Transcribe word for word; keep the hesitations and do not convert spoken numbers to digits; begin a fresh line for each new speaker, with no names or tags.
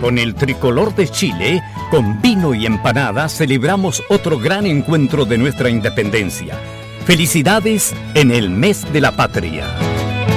Con el tricolor de Chile, con vino y empanadas, celebramos otro gran encuentro de nuestra independencia. Felicidades en el mes de la patria.